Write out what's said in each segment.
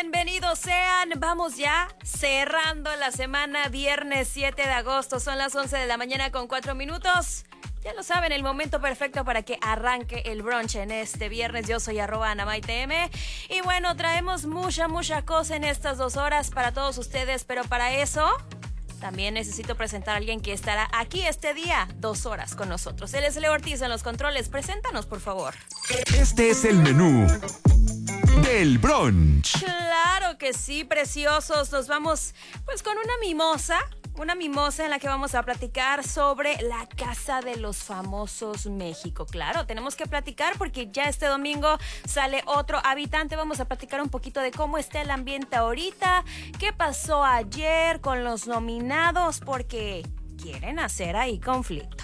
bienvenidos sean. Vamos ya cerrando la semana, viernes 7 de agosto. Son las 11 de la mañana con 4 minutos. Ya lo saben, el momento perfecto para que arranque el brunch en este viernes. Yo soy @AnamaiteM. Y bueno, traemos mucha cosa en estas 2 horas para todos ustedes. Pero para eso también necesito presentar a alguien que estará aquí este día 2 horas con nosotros. Él es Leo Ortiz en los controles. Preséntanos, por favor. Este es el menú del brunch. Claro que sí, preciosos. Nos vamos pues con una mimosa en la que vamos a platicar sobre la Casa de los Famosos México. Claro, tenemos que platicar porque ya este domingo sale otro habitante. Vamos a platicar un poquito de cómo está el ambiente ahorita, qué pasó ayer con los nominados, porque quieren hacer ahí conflicto.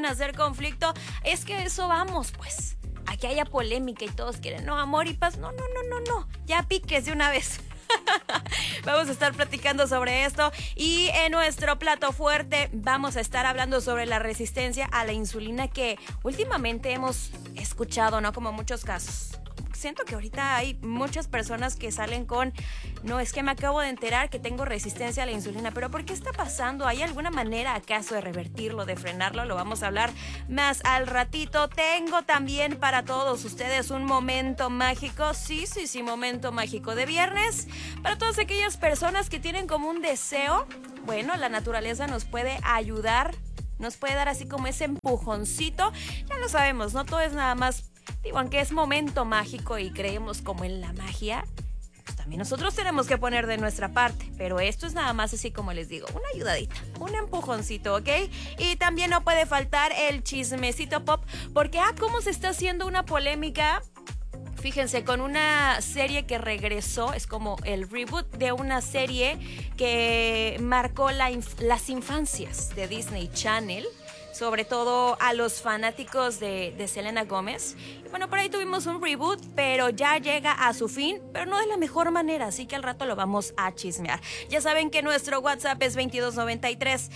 Es que eso vamos, pues. Aquí haya polémica y todos quieren, no, amor y paz. No. Ya piques de una vez. Vamos a estar platicando sobre esto y en nuestro plato fuerte vamos a estar hablando sobre la resistencia a la insulina que últimamente hemos escuchado, ¿no? Como muchos casos. Siento que ahorita hay muchas personas que salen con, no, es que me acabo de enterar que tengo resistencia a la insulina, pero ¿por qué está pasando? ¿Hay alguna manera acaso de revertirlo, de frenarlo? Lo vamos a hablar más al ratito. Tengo también para todos ustedes un momento mágico, sí, momento mágico de viernes, para todas aquellas personas que tienen como un deseo. Bueno, la naturaleza nos puede ayudar, nos puede dar así como ese empujoncito. Ya lo sabemos, no todo es nada más. Digo, aunque es momento mágico y creemos como en la magia, pues también nosotros tenemos que poner de nuestra parte. Pero esto es nada más así como les digo, una ayudadita, un empujoncito, ¿ok? Y también no puede faltar el chismecito pop, porque cómo se está haciendo una polémica. Fíjense, con una serie que regresó, es como el reboot de una serie que marcó las infancias de Disney Channel, sobre todo a los fanáticos de Selena Gómez. Y bueno, por ahí tuvimos un reboot, pero ya llega a su fin, pero no de la mejor manera, así que al rato lo vamos a chismear. Ya saben que nuestro WhatsApp es 2293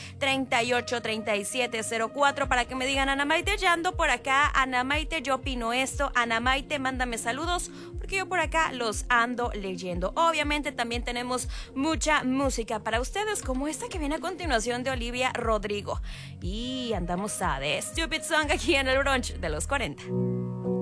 383704 para que me digan, Ana Maite, ya ando por acá, Ana Maite, yo opino esto, Ana Maite, mándame saludos, porque yo por acá los ando leyendo. Obviamente también tenemos mucha música para ustedes, como esta que viene a continuación de Olivia Rodrigo. Y andamos a The Stupid Song aquí en el brunch de los 40.